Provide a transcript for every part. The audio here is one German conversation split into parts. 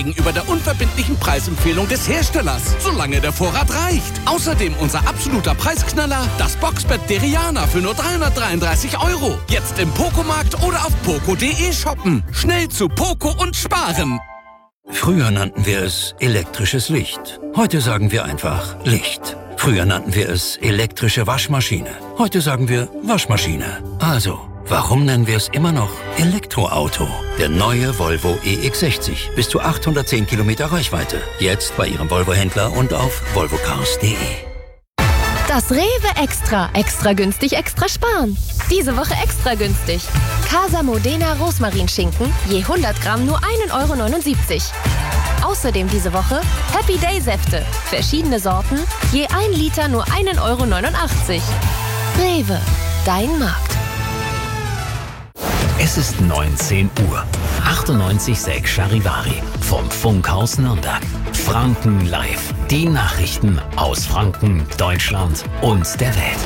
gegenüber der unverbindlichen Preisempfehlung des Herstellers, solange der Vorrat reicht. Außerdem unser absoluter Preisknaller, das Boxbett Deriana für nur 333 €. Jetzt im Pocomarkt oder auf poco.de shoppen. Schnell zu Poco und sparen. Früher nannten wir es elektrisches Licht. Heute sagen wir einfach Licht. Früher nannten wir es elektrische Waschmaschine. Heute sagen wir Waschmaschine. Also, warum nennen wir es immer noch Elektroauto? Der neue Volvo EX60. Bis zu 810 Kilometer Reichweite. Jetzt bei Ihrem Volvo-Händler und auf volvocars.de. Das Rewe Extra. Extra günstig, extra sparen. Diese Woche extra günstig. Casa Modena Rosmarinschinken, je 100 Gramm nur 1,79 €. Außerdem diese Woche Happy Day Säfte. Verschiedene Sorten, je 1 Liter nur 1,89 €. Rewe, dein Markt. Es ist 19 Uhr. 98,6 Charivari vom Funkhaus Nürnberg. Franken live. Die Nachrichten aus Franken, Deutschland und der Welt.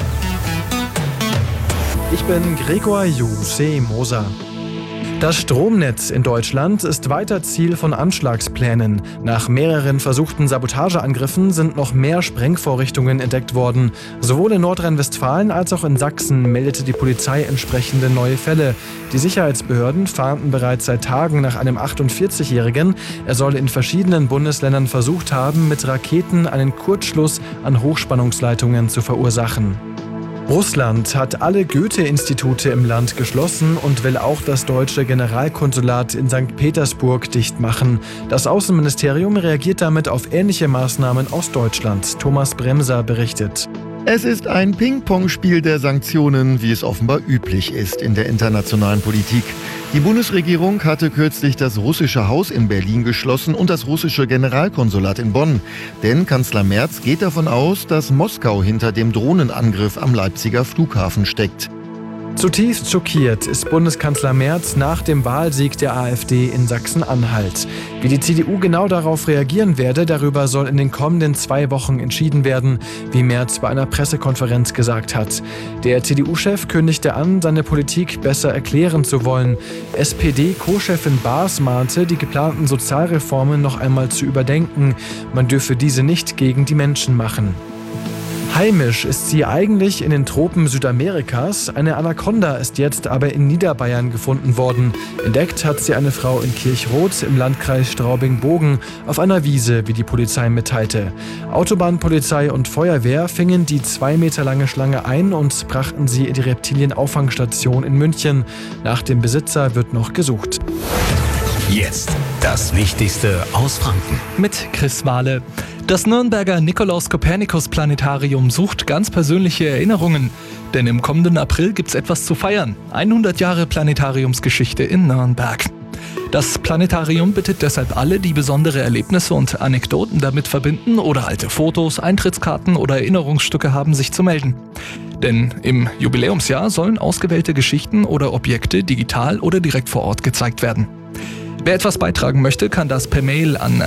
Ich bin Gregor Moser. Das Stromnetz in Deutschland ist weiter Ziel von Anschlagsplänen. Nach mehreren versuchten Sabotageangriffen sind noch mehr Sprengvorrichtungen entdeckt worden. Sowohl in Nordrhein-Westfalen als auch in Sachsen meldete die Polizei entsprechende neue Fälle. Die Sicherheitsbehörden fahnden bereits seit Tagen nach einem 48-Jährigen. Er soll in verschiedenen Bundesländern versucht haben, mit Raketen einen Kurzschluss an Hochspannungsleitungen zu verursachen. Russland hat alle Goethe-Institute im Land geschlossen und will auch das deutsche Generalkonsulat in St. Petersburg dicht machen. Das Außenministerium reagiert damit auf ähnliche Maßnahmen aus Deutschland. Thomas Bremser berichtet. Es ist ein Ping-Pong-Spiel der Sanktionen, wie es offenbar üblich ist in der internationalen Politik. Die Bundesregierung hatte kürzlich das russische Haus in Berlin geschlossen und das russische Generalkonsulat in Bonn. Denn Kanzler Merz geht davon aus, dass Moskau hinter dem Drohnenangriff am Leipziger Flughafen steckt. Zutiefst schockiert ist Bundeskanzler Merz nach dem Wahlsieg der AfD in Sachsen-Anhalt. Wie die CDU genau darauf reagieren werde, darüber soll in den kommenden 2 Wochen entschieden werden, wie Merz bei einer Pressekonferenz gesagt hat. Der CDU-Chef kündigte an, seine Politik besser erklären zu wollen. SPD-Co-Chefin Baas mahnte, die geplanten Sozialreformen noch einmal zu überdenken. Man dürfe diese nicht gegen die Menschen machen. Heimisch ist sie eigentlich in den Tropen Südamerikas. Eine Anaconda ist jetzt aber in Niederbayern gefunden worden. Entdeckt hat sie eine Frau in Kirchroth im Landkreis Straubing-Bogen auf einer Wiese, wie die Polizei mitteilte. Autobahnpolizei und Feuerwehr fingen die 2 Meter lange Schlange ein und brachten sie in die Reptilienauffangstation in München. Nach dem Besitzer wird noch gesucht. Jetzt das Wichtigste aus Franken. Mit Chris Wahle. Das Nürnberger Nikolaus-Kopernikus-Planetarium sucht ganz persönliche Erinnerungen. Denn im kommenden April gibt's etwas zu feiern. 100 Jahre Planetariumsgeschichte in Nürnberg. Das Planetarium bittet deshalb alle, die besondere Erlebnisse und Anekdoten damit verbinden oder alte Fotos, Eintrittskarten oder Erinnerungsstücke haben, sich zu melden. Denn im Jubiläumsjahr sollen ausgewählte Geschichten oder Objekte digital oder direkt vor Ort gezeigt werden. Wer etwas beitragen möchte, kann das per Mail an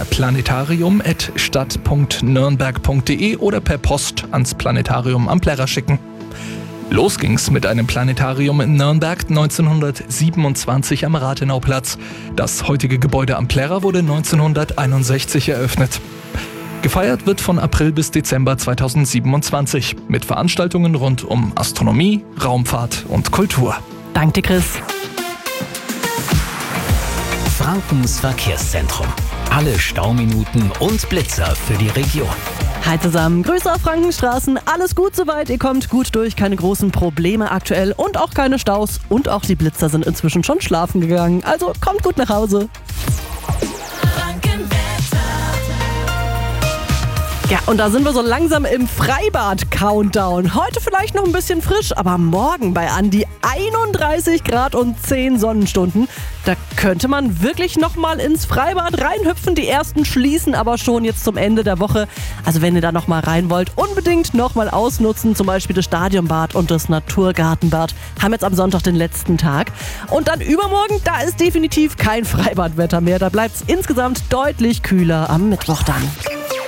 planetarium@stadt.nürnberg.de oder per Post ans Planetarium am Plärrer schicken. Los ging's mit einem Planetarium in Nürnberg 1927 am Rathenauplatz. Das heutige Gebäude am Plärrer wurde 1961 eröffnet. Gefeiert wird von April bis Dezember 2027 mit Veranstaltungen rund um Astronomie, Raumfahrt und Kultur. Danke, Chris. Frankens Verkehrszentrum. Alle Stauminuten und Blitzer für die Region. Hi zusammen, Grüße auf Frankenstraßen. Alles gut soweit, ihr kommt gut durch, keine großen Probleme aktuell und auch keine Staus. Und auch die Blitzer sind inzwischen schon schlafen gegangen, also kommt gut nach Hause. Ja, und da sind wir so langsam im Freibad-Countdown. Heute vielleicht noch ein bisschen frisch, aber morgen bei an die 31 Grad und 10 Sonnenstunden. Da könnte man wirklich nochmal ins Freibad reinhüpfen. Die ersten schließen aber schon jetzt zum Ende der Woche. Also wenn ihr da nochmal rein wollt, unbedingt nochmal ausnutzen. Zum Beispiel das Stadionbad und das Naturgartenbad haben jetzt am Sonntag den letzten Tag. Und dann übermorgen, da ist definitiv kein Freibadwetter mehr. Da bleibt es insgesamt deutlich kühler am Mittwoch dann.